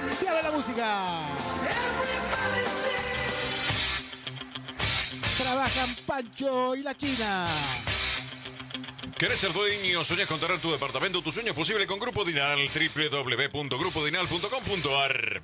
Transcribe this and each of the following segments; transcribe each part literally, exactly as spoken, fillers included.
Día de la música. Trabajan Pancho y la China. ¿Querés ser dueño? ¿Soñás con tener tu departamento? Tu sueño es posible con Grupo Dinal. doble u doble u doble u punto grupo dinal punto com punto a r.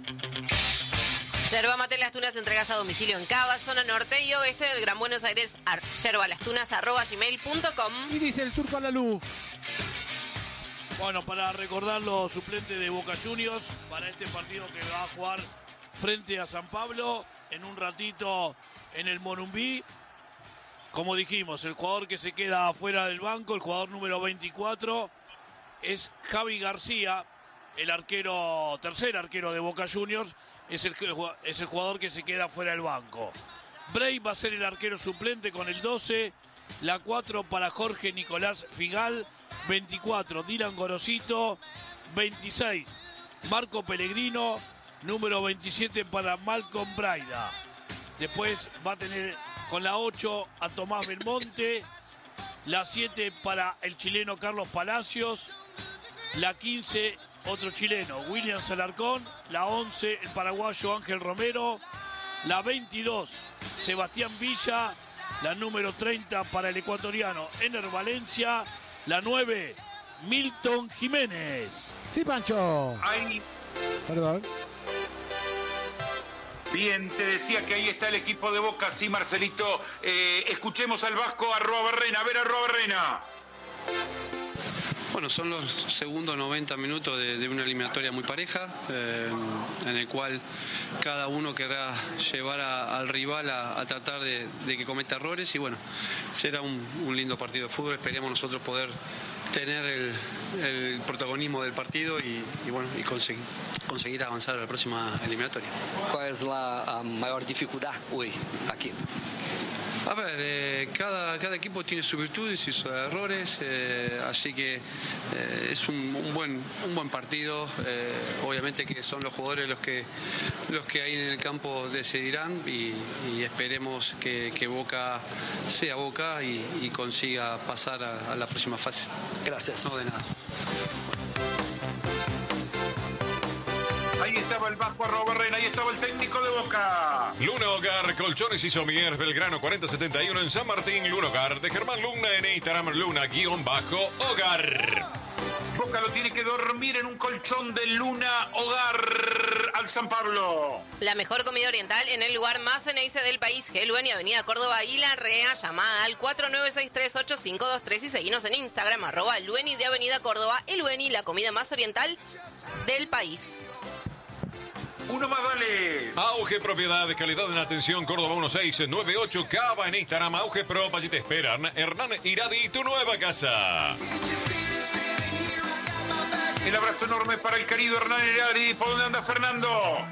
Yerba Mate Las Tunas, entregas a domicilio en Cava, zona norte y oeste del Gran Buenos Aires. yerbalastunas arroba gmail punto com. Y dice el turco a la luz. Bueno, para recordar los suplentes de Boca Juniors para este partido que va a jugar frente a San Pablo en un ratito en el Morumbí. Como dijimos, el jugador que se queda afuera del banco, el jugador número veinticuatro, es Javi García, el arquero, tercer arquero de Boca Juniors, es el, es el jugador que se queda fuera del banco. Bray va a ser el arquero suplente con el doce, la cuatro para Jorge Nicolás Figal, veinticuatro Dylan Gorosito, veintiséis Marco Pellegrino, número veintisiete para Malcolm Braida. Después va a tener con la ocho a Tomás Belmonte, la siete para el chileno Carlos Palacios, la quince otro chileno, William Alarcón, la once el paraguayo Ángel Romero, la veintidós Sebastián Villa, la número treinta para el ecuatoriano Ener Valencia, la nueve Milton Jiménez. Sí, Pancho. Ahí. Perdón. Bien, te decía que ahí está el equipo de Boca, sí, Marcelito. Eh, escuchemos al Vasco, arroba Barrena. A ver, arroba Barrena. Bueno, son los segundos noventa minutos de, de una eliminatoria muy pareja, eh, en el cual cada uno querrá llevar a, al rival a, a tratar de, de que cometa errores y bueno, será un, un lindo partido de fútbol. Esperemos nosotros poder tener el, el protagonismo del partido y, y bueno, y conseguir, conseguir avanzar a la próxima eliminatoria. ¿Cuál es la uh, mayor dificultad hoy aquí? A ver, eh, cada, cada equipo tiene sus virtudes y sus errores, eh, así que eh, es un, un, buen, un buen partido. Eh, obviamente que son los jugadores los que, los que ahí en el campo decidirán y, y esperemos que, que Boca sea Boca y, y consiga pasar a, a la próxima fase. Gracias. No, de nada. Ahí estaba el Vasco, arroba Barrena, ahí estaba el técnico de Boca. Luna Hogar, Colchones y Somiers, Belgrano cuarenta setenta y uno en San Martín. Luna Hogar, de Germán Luna en Instagram, Luna guión bajo Hogar. Boca lo tiene que dormir en un colchón de Luna Hogar al San Pablo. La mejor comida oriental en el lugar más ceneice del país, Geluen y Avenida Córdoba y La Rea. Llama al cuatro nueve seis tres ocho cinco dos tres y seguinos en Instagram, arroba Lueni de Avenida Córdoba. El Lueni, la comida más oriental del país. Uno más, dale. Auge Propiedades, calidad en atención, Córdoba uno seis nueve ocho, Cava en Instagram, Auge Pro, allí te esperan. Hernán Iradi, tu nueva casa. El abrazo enorme para el querido Hernán Iradi. ¿Por dónde anda Fernando?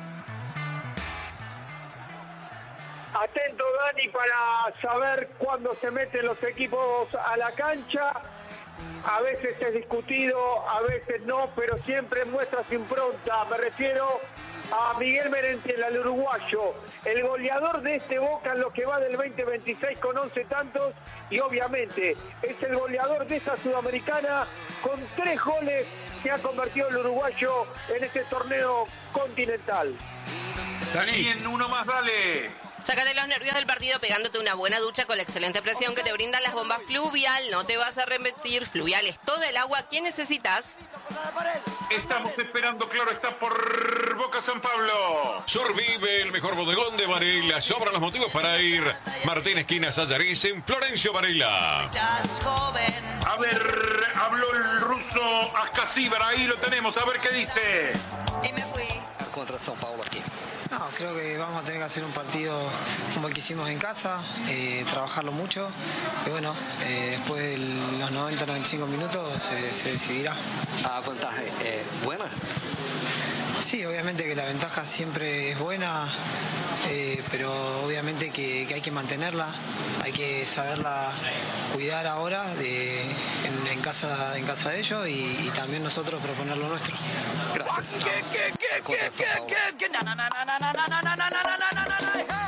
Atento, Dani, para saber cuándo se meten los equipos a la cancha. A veces es discutido, a veces no, pero siempre muestra su impronta. Me refiero a Miguel Merentiel, al uruguayo, el goleador de este Boca en lo que va del veinte veintiséis con once tantos y obviamente es el goleador de esta Sudamericana con tres goles que ha convertido el uruguayo en este torneo continental. Bien, uno más, dale. Sácate los nervios del partido pegándote una buena ducha con la excelente presión que te brindan las bombas Fluvial. No te vas a arrepentir. Fluvial es todo el agua que necesitas. Estamos esperando, claro, está por Boca San Pablo. Survive, el mejor bodegón de Varela. Sobran los motivos para ir. Martín Esquina Sayariz en Florencio Varela. A ver, habló el ruso Ascasíbar, ahí lo tenemos, a ver qué dice. Y me fui contra São Paulo aquí. No, creo que vamos a tener que hacer un partido como el que hicimos en casa, eh, trabajarlo mucho y bueno, eh, después de los noventa a noventa y cinco minutos se, se decidirá. ¿La ventaja es buena? Sí, obviamente que la ventaja siempre es buena, eh, pero obviamente que, que hay que mantenerla, hay que saberla cuidar ahora de, en, en, casa, en casa de ellos y, y también nosotros proponer lo nuestro. Gracias. ¿Qué, qué, qué, qué, qué, qué, qué? Na, na, na, na, na, na, na, na, na, na, na, na, na.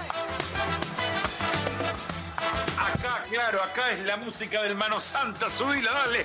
Acá, claro, acá es la música del Mano Santa, subila, dale.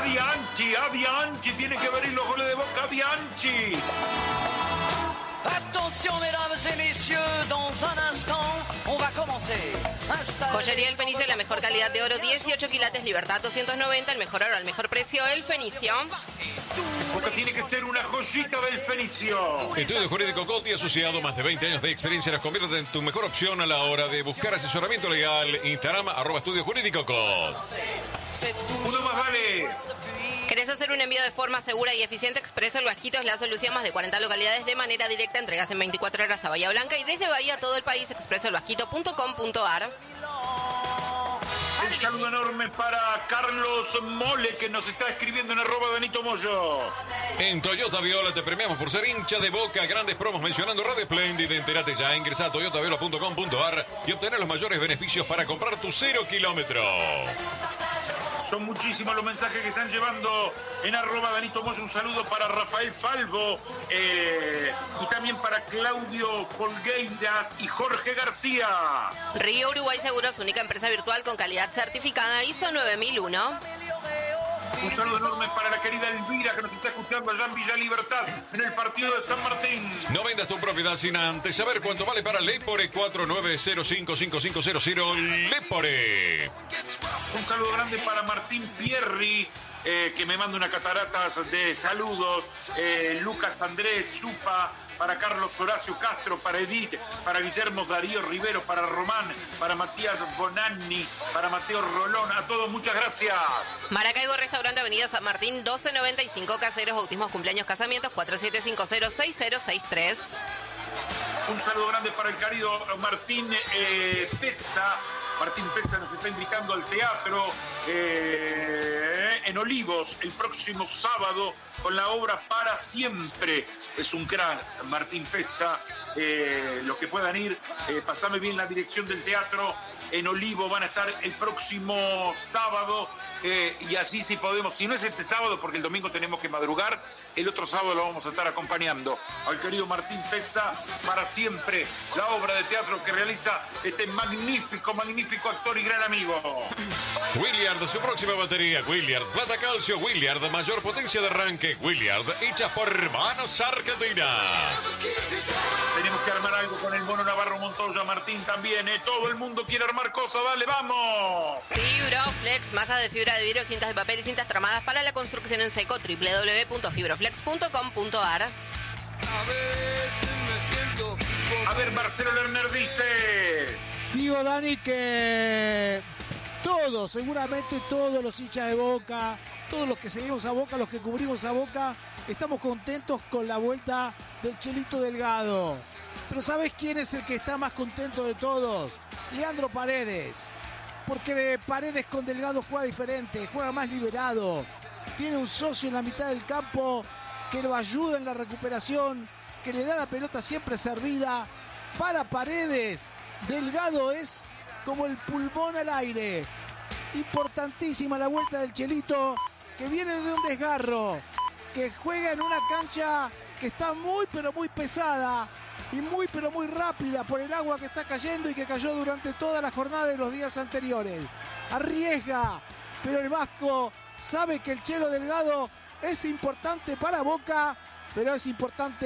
a Bianchi, a Bianchi, tiene que venir los goles de Boca, a Bianchi. Attention, mesdames et messieurs, dans un instant, on va commencer. Joyería El Fenicio, la mejor calidad de oro, dieciocho quilates, Libertad doscientos noventa, el mejor oro al mejor precio, El Fenicio. Boca tiene que ser una joyita del Fenicio. Estudio Jurídico Coti, asociado, más de veinte años de experiencia, nos convierte en tu mejor opción a la hora de buscar asesoramiento legal. Instagram, arroba Estudio Jurídico Cot. Uno más vale. ¿Querés hacer un envío de forma segura y eficiente? Expreso El Vasquito es la solución. Más de cuarenta localidades de manera directa. Entregas en veinticuatro horas a Bahía Blanca y desde Bahía a todo el país. expreso el vasquito punto com punto ar. Un saludo enorme para Carlos Mole, que nos está escribiendo en arroba Danito Moyo. En Toyota Viola te premiamos por ser hincha de Boca. Grandes promos mencionando Radio Splendid. Entérate ya, ingresa a toyota viola punto com punto ar y obtener los mayores beneficios para comprar tu cero kilómetro. Son muchísimos los mensajes que están llevando en arroba Danito Moyo. Un saludo para Rafael Falvo eh, y también para Claudio Polgueiras y Jorge García. Río Uruguay Seguros, única empresa virtual con calidad certificada I S O nueve mil uno. Un saludo enorme para la querida Elvira, que nos está escuchando allá en Villa Libertad, en el partido de San Martín. No vendas tu propiedad sin antes saber cuánto vale para Lepore. Cuatro nueve cero cinco cinco cinco cero cero. Lepore. Un saludo grande para Martín Pierri, eh, que me manda una catarata de saludos. Eh, Lucas Andrés Zupa, para Carlos Horacio Castro, para Edith, para Guillermo Darío Rivero, para Román, para Matías Bonanni, para Mateo Rolón. A todos, muchas gracias. Maracaibo Restaurante, Avenida San Martín, doce noventa y cinco. Caseros, bautismos, cumpleaños, casamientos, cuatro siete cinco cero seis cero seis tres. Un saludo grande para el querido Martín eh, Pezza. Martín Pezza nos está indicando al teatro eh, en Olivos el próximo sábado con la obra Para Siempre. Es un crack, Martín Pezza. Eh, los que puedan ir, eh, pasame bien la dirección del teatro. En Olivo van a estar el próximo sábado eh, y allí si podemos, si no es este sábado porque el domingo tenemos que madrugar, el otro sábado lo vamos a estar acompañando al querido Martín Pezza. Para Siempre, la obra de teatro que realiza este magnífico, magnífico actor y gran amigo. Williard, su próxima batería. Williard, plata calcio. Williard, mayor potencia de arranque. Williard, hecha por Manos Argentina. Tenemos que armar algo con el mono Navarro Montoya, Martín también, ¿eh? Todo el mundo quiere armar cosas, dale, vamos. Fibroflex, malla de fibra de vidrio, cintas de papel y cintas tramadas para la construcción en seco. doble u doble u doble u punto fibroflex punto com punto ar. A ver, Marcelo Lerner dice... Digo, Dani, que todos, seguramente todos los hinchas de Boca, todos los que seguimos a Boca, los que cubrimos a Boca, estamos contentos con la vuelta del Chelito Delgado. Pero ¿sabés quién es el que está más contento de todos? Leandro Paredes. Porque Paredes con Delgado juega diferente, juega más liberado. Tiene un socio en la mitad del campo que lo ayuda en la recuperación, que le da la pelota siempre servida. Para Paredes, Delgado es como el pulmón al aire. Importantísima la vuelta del Chelito, que viene de un desgarro, que juega en una cancha que está muy pero muy pesada y muy pero muy rápida por el agua que está cayendo y que cayó durante toda la jornada de los días anteriores. Arriesga, pero el vasco sabe que el Chelo Delgado es importante para Boca, pero es importante